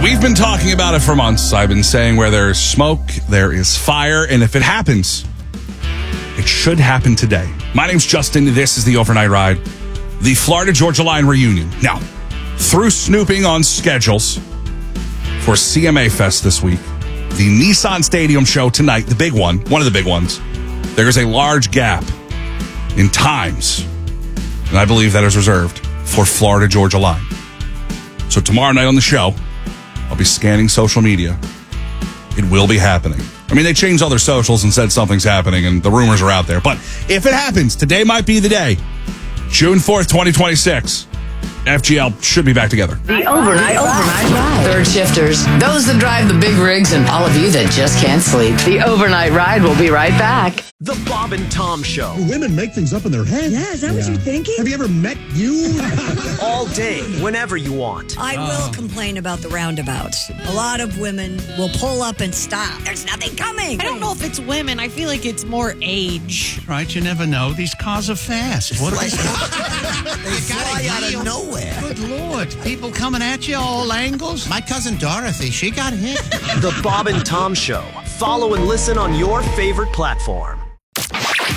We've been talking about it for months. I've been saying where there is smoke, there is fire, and if it happens, it should happen today. My name's Justin. This is the Overnight Ride, the Florida-Georgia Line reunion. Now, through snooping on schedules for CMA Fest this week, the Nissan Stadium show tonight, the big one of the big ones, there is a large gap in times, and I believe that is reserved for Florida-Georgia Line. So tomorrow night on the show, I'll be scanning social media. It will be happening. I mean, they changed all their socials and said something's happening, and the rumors are out there. But if it happens, today might be the day. June 4th, 2026. FGL should be back together. The overnight ride. Third shifters, those that drive the big rigs, and all of you that just can't sleep. The overnight ride will be right back. The Bob and Tom Show. Women make things up in their head. Yeah, is that what you're thinking? Have you ever met you? All day, whenever you want. I will complain about the roundabouts. A lot of women will pull up and stop. There's nothing coming. I don't know if it's women. I feel like it's more age. Right, you never know. These cars are fast. What They fly out of nowhere. Good Lord. People coming at you all angles. My cousin Dorothy, she got hit. The Bob and Tom Show. Follow and listen on your favorite platform.